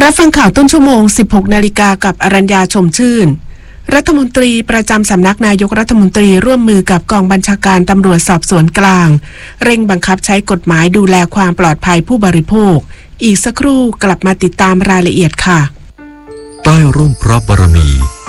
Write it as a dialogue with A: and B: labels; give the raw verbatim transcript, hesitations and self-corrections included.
A: รับฟังข่าวต้นชั่วโมง สิบหก นาฬิกากับอรัญญาชมชื่นรัฐมนตรีประจำสำนักนายกรัฐมนตรีร่วมมือกับกองบัญชาการตำรวจสอบสวนกลางเร่งบังคับใช้กฎหมายดูแลความปลอดภัยผู้บริโภคอีกสักครู่กลับมาติดตามรายละเอียดค่ะ
B: ใต้ร่มพระบารมี